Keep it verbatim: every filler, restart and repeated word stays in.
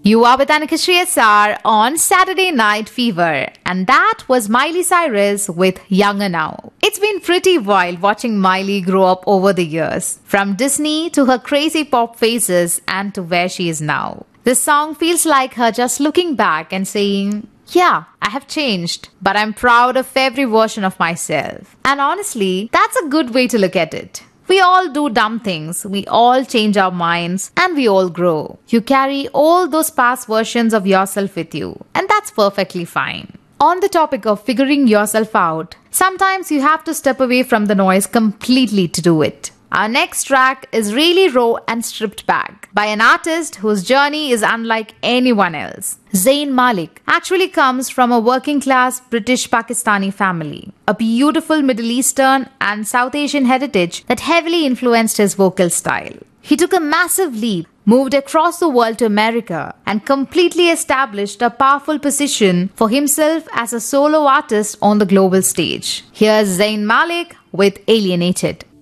You are with Anika Shriyasar on Saturday Night Fever, and that was Miley Cyrus with Younger Now. It's been pretty wild watching Miley grow up over the years, from Disney to her crazy pop phases and to where she is now. This song feels like her just looking back and saying, yeah, I have changed, but I'm proud of every version of myself. And honestly, that's a good way to look at it. We all do dumb things, we all change our minds, and we all grow. You carry all those past versions of yourself with you, and that's perfectly fine. On the topic of figuring yourself out, sometimes you have to step away from the noise completely to do it. Our next track is really raw and stripped back by an artist whose journey is unlike anyone else. Zayn Malik actually comes from a working class British Pakistani family, a beautiful Middle Eastern and South Asian heritage that heavily influenced his vocal style. He took a massive leap, moved across the world to America, and completely established a powerful position for himself as a solo artist on the global stage. Here's Zayn Malik with Alienated.